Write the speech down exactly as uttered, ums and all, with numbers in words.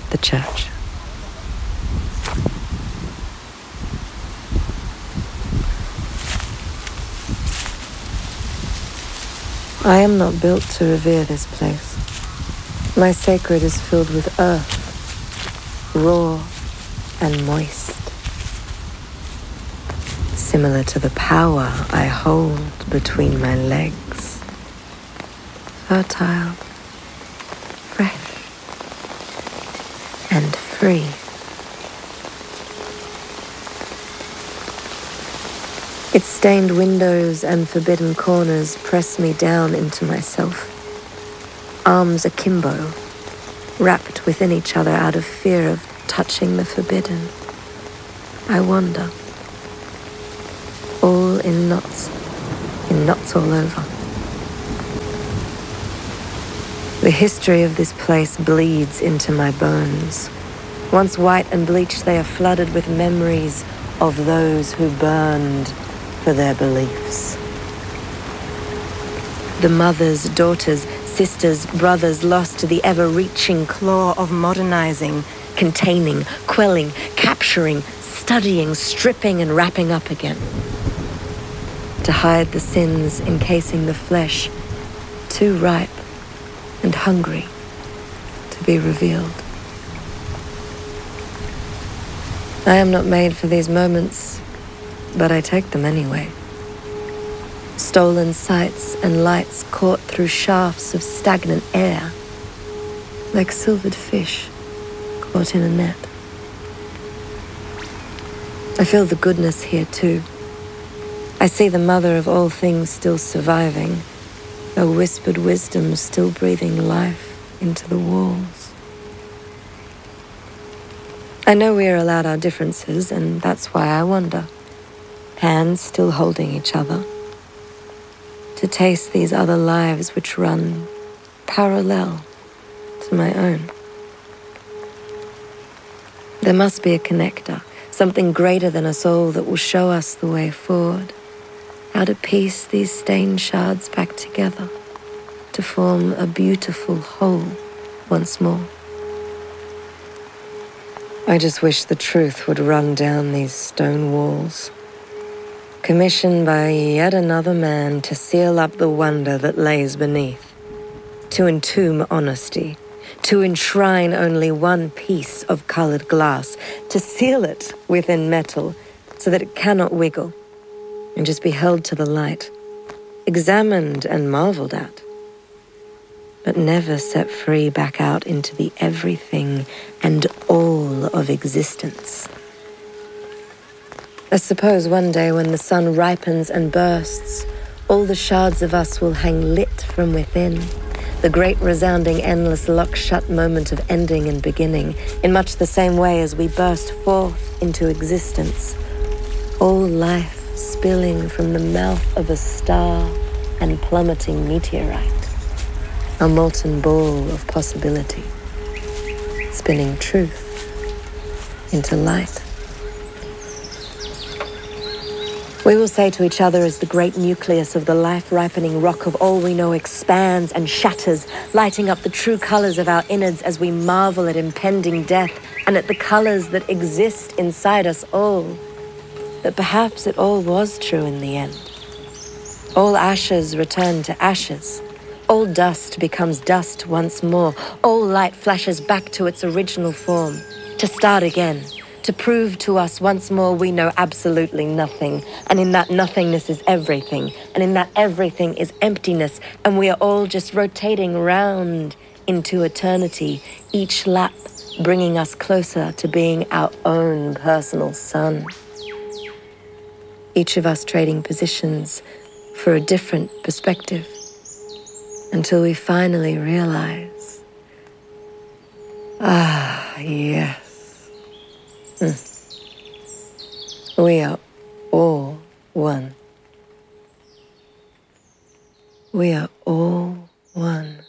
the church. I am not built to revere this place. My sacred is filled with earth, raw and moist, similar to the power I hold between my legs, fertile, fresh, and free. Its stained windows and forbidden corners press me down into myself, arms akimbo, wrapped within each other out of fear of touching the forbidden. I wander, all in knots, in knots all over. The history of this place bleeds into my bones. Once white and bleached, they are flooded with memories of those who burned for their beliefs. The mothers, daughters, sisters, brothers lost to the ever-reaching claw of modernizing, containing, quelling, capturing, studying, stripping, and wrapping up again. To hide the sins encasing the flesh, too ripe and hungry to be revealed. I am not made for these moments, but I take them anyway. Stolen sights and lights caught through shafts of stagnant air, like silvered fish caught in a net. I feel the goodness here too. I see the mother of all things still surviving, a whispered wisdom still breathing life into the walls. I know we are allowed our differences, and that's why I wonder, hands still holding each other, to taste these other lives which run parallel to my own. There must be a connector, something greater than us all that will show us the way forward, how to piece these stained shards back together to form a beautiful whole once more. I just wish the truth would run down these stone walls, commissioned by yet another man to seal up the wonder that lays beneath, to entomb honesty, to enshrine only one piece of colored glass, to seal it within metal so that it cannot wiggle, and just be held to the light, examined and marveled at, but never set free back out into the everything and all of existence. I suppose one day when the sun ripens and bursts, all the shards of us will hang lit from within, the great resounding endless lock-shut moment of ending and beginning, in much the same way as we burst forth into existence, all life spilling from the mouth of a star and plummeting meteorite, a molten ball of possibility, spinning truth into light. We will say to each other as the great nucleus of the life-ripening rock of all we know expands and shatters, lighting up the true colors of our innards as we marvel at impending death and at the colors that exist inside us all, that perhaps it all was true in the end. All ashes return to ashes. All dust becomes dust once more. All light flashes back to its original form, to start again, to prove to us once more we know absolutely nothing, and in that nothingness is everything, and in that everything is emptiness, and we are all just rotating round into eternity, each lap bringing us closer to being our own personal sun. Each of us trading positions for a different perspective, until we finally realize, ah, yes, mm. we are all one. We are all one.